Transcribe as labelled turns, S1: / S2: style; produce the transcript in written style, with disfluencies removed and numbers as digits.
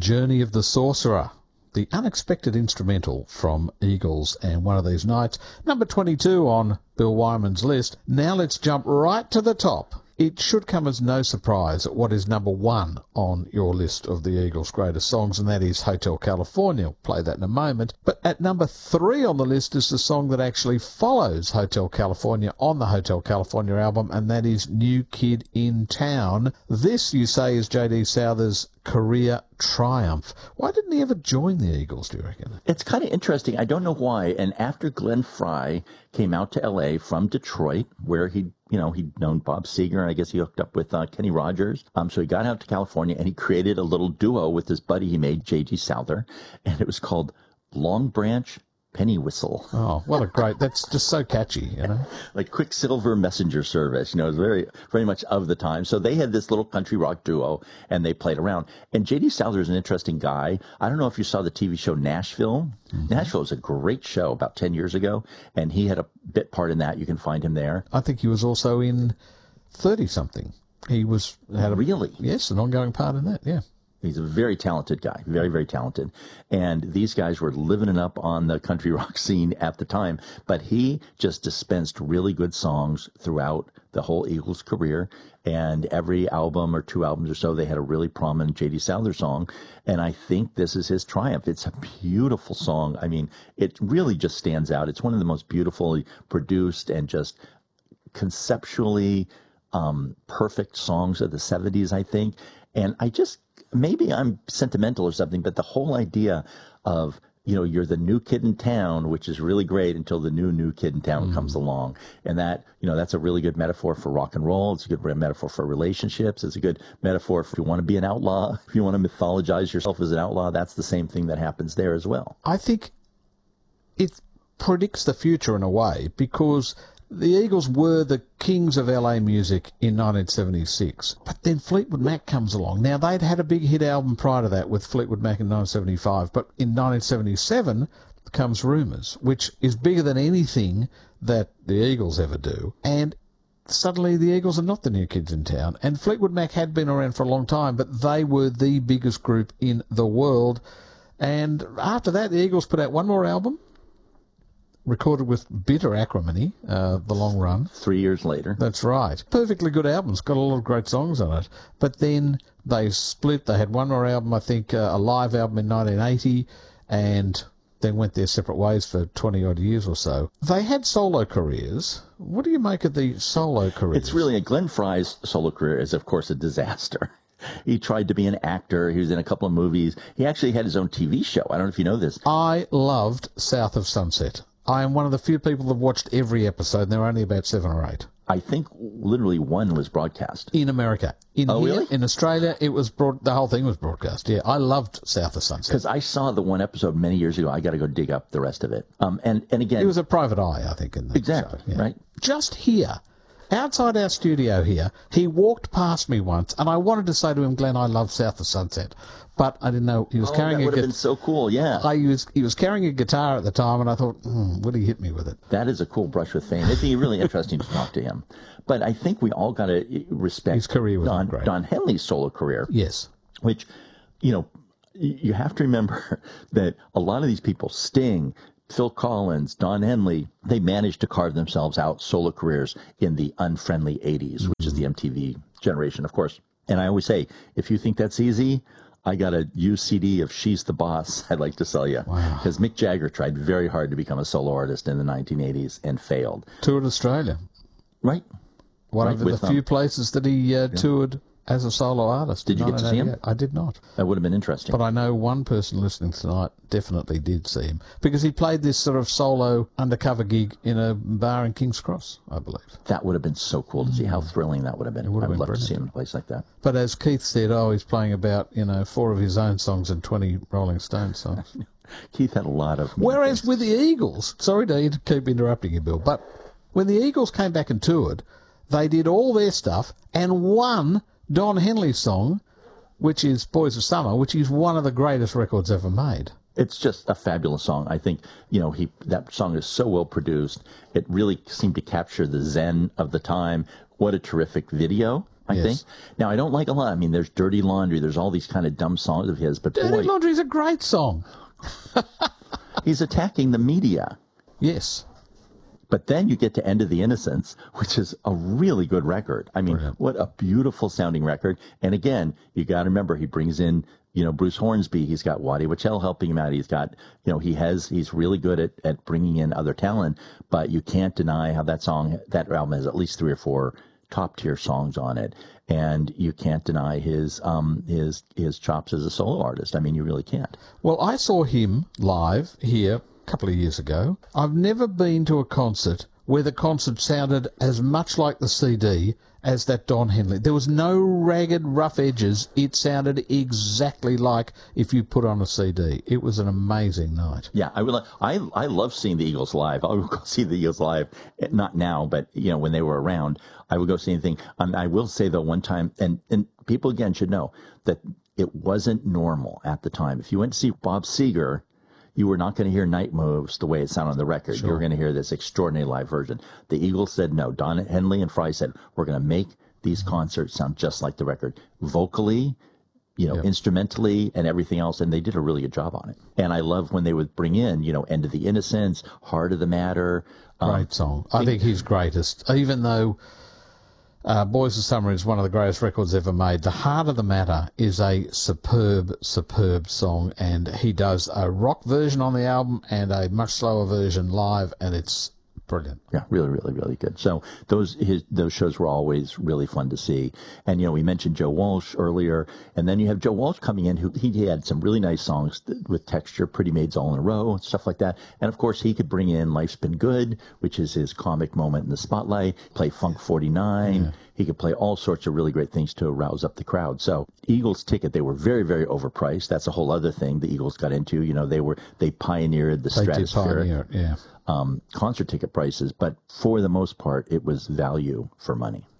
S1: Journey of the Sorcerer, the unexpected instrumental from Eagles and One of These Nights, number 22 on Bill Wyman's list. Now let's jump right to the top. It should come as no surprise at what is number 1 on your list of the Eagles' greatest songs, and that is Hotel California. We'll play that in a moment. But at number 3 on the list is the song that actually follows Hotel California on the Hotel California album, and that is New Kid in Town. This, you say, is J.D. Souther's career triumph. Why didn't he ever join the Eagles, do you reckon?
S2: It's kind of interesting. I don't know why. And after Glenn Frey came out to L.A. from Detroit, where he'd known Bob Seger, and I guess he hooked up with Kenny Rogers. So he got out to California, and he created a little duo with this buddy he made, J.G. Souther, and it was called Long Branch Penny Whistle.
S1: Oh, what a great, that's just so catchy, you know.
S2: Like Quicksilver Messenger Service, it's very, very much of the time. So they had this little country rock duo, and they played around. And J.D. Souther is an interesting guy. I don't know if you saw the TV show Nashville. Mm-hmm. Nashville was a great show about 10 years ago, and he had a bit part in that. You can find him there.
S1: I think he was also in 30-something.
S2: Really?
S1: Yes, an ongoing part in that, yeah.
S2: He's a very talented guy, very, very talented. And these guys were living it up on the country rock scene at the time. But he just dispensed really good songs throughout the whole Eagles career. And every album or 2 albums or so, they had a really prominent J.D. Souther song. And I think this is his triumph. It's a beautiful song. I mean, it really just stands out. It's one of the most beautifully produced and just conceptually perfect songs of the 70s, I think. And maybe I'm sentimental or something, but the whole idea of, you're the new kid in town, which is really great until the new kid in town comes along. And that, that's a really good metaphor for rock and roll. It's a good metaphor for relationships. It's a good metaphor if you want to be an outlaw, if you want to mythologize yourself as an outlaw. That's the same thing that happens there as well.
S1: I think it predicts the future in a way, because the Eagles were the kings of LA music in 1976, but then Fleetwood Mac comes along. Now, they'd had a big hit album prior to that with Fleetwood Mac in 1975, but in 1977 comes Rumours, which is bigger than anything that the Eagles ever do, and suddenly the Eagles are not the new kids in town. And Fleetwood Mac had been around for a long time, but they were the biggest group in the world. And after that, the Eagles put out one more album, recorded with bitter acrimony, The Long Run.
S2: 3 years later.
S1: That's right. Perfectly good albums, got a lot of great songs on it. But then they split. They had one more album, I think, a live album in 1980, and then went their separate ways for 20-odd years or so. They had solo careers. What do you make of the solo careers?
S2: It's really, Glenn Frey's solo career is, of course, a disaster. He tried to be an actor. He was in a couple of movies. He actually had his own TV show. I don't know if you know this.
S1: I loved South of Sunset. I am one of the few people that have watched every episode, and there are only about 7 or 8.
S2: I think literally 1 was broadcast.
S1: In America.
S2: Really?
S1: In Australia, it was the whole thing was broadcast. Yeah, I loved South of Sunset.
S2: Because I saw the 1 episode many years ago. I got to go dig up the rest of it. And again...
S1: It was a private eye, I think, in the
S2: Exactly,
S1: show. Yeah.
S2: Right.
S1: Just here, outside our studio here, he walked past me once, and I wanted to say to him, Glenn, I love South of Sunset. But I didn't know he was carrying
S2: that would have been so cool, yeah.
S1: He was carrying a guitar at the time, and I thought, would he hit me with it?
S2: That is a cool brush with fame. It'd be really interesting to talk to him. But I think we all got to respect
S1: his career was great.
S2: Don Henley's solo career.
S1: Yes.
S2: Which, you have to remember that a lot of these people, Sting, Phil Collins, Don Henley, they managed to carve themselves out solo careers in the unfriendly 80s, which is the MTV generation, of course. And I always say, if you think that's easy, I got a used CD of She's the Boss I'd like to sell you.
S1: Wow.
S2: Because Mick Jagger tried very hard to become a solo artist in the 1980s and failed.
S1: Toured Australia.
S2: Right.
S1: One of the few places that he toured as a solo artist.
S2: Did you get to see him?
S1: I did not.
S2: That would have been interesting.
S1: But I know one person listening tonight definitely did see him, because he played this sort of solo undercover gig in a bar in King's Cross, I believe.
S2: That would have been so cool to see. How thrilling that would have been. I would love
S1: brilliant
S2: to see him in a place like that.
S1: But as Keith said, he's playing about 4 of his own songs and 20 Rolling Stones songs.
S2: Keith had a lot of...
S1: Whereas with the Eagles, sorry to keep interrupting you, Bill, but when the Eagles came back and toured, they did all their stuff and won Don Henley's song, which is Boys of Summer, which is one of the greatest records ever made.
S2: It's just a fabulous song. I think, that song is so well produced. It really seemed to capture the zen of the time. What a terrific video. I
S1: Yes.
S2: think. Now, I don't like a lot. I mean, there's Dirty Laundry. There's all these kind of dumb songs of his, but
S1: Dirty
S2: boy,
S1: Laundry's a great song.
S2: he's attacking the media.
S1: Yes.
S2: But then you get to End of the Innocents, which is a really good record. I mean,
S1: Brilliant.
S2: what a beautiful sounding record. And again, you got to remember, he brings in, Bruce Hornsby. He's got Waddy Wachtel helping him out. He's got, he's really good at bringing in other talent. But you can't deny how that album has at least 3 or 4 top tier songs on it. And you can't deny his chops as a solo artist. I mean, you really can't.
S1: Well, I saw him live here a couple of years ago. I've never been to a concert where the concert sounded as much like the CD as that Don Henley. There was no ragged, rough edges. It sounded exactly like if you put on a CD. It was an amazing night.
S2: Yeah, I love seeing the Eagles live. I would go see the Eagles live, not now, but when they were around, I would go see anything. I will say though, one time, and people again should know that it wasn't normal at the time. If you went to see Bob Seger, you were not going to hear Night Moves the way it sounded on the record.
S1: Sure.
S2: You were going to hear this extraordinary live version. The Eagles said no. Don Henley and Fry said, we're going to make these concerts sound just like the record. Vocally, instrumentally, and everything else. And they did a really good job on it. And I love when they would bring in, End of the Innocents, Heart of the Matter.
S1: Great song. I think he's greatest. Even though Boys of Summer is one of the greatest records ever made, The Heart of the Matter is a superb, superb song, and he does a rock version on the album and a much slower version live, and it's brilliant.
S2: Yeah, really, really, really good. So those shows were always really fun to see. And, we mentioned Joe Walsh earlier, and then you have Joe Walsh coming in, who he had some really nice songs with texture, Pretty Maids All in a Row, and stuff like that. And, of course, he could bring in Life's Been Good, which is his comic moment in the spotlight, play Funk 49. Yeah. He could play all sorts of really great things to rouse up the crowd. So Eagles ticket, they were very, very overpriced. That's a whole other thing the Eagles got into. They pioneered the stratospheric concert ticket prices, but for the most part, it was value for money.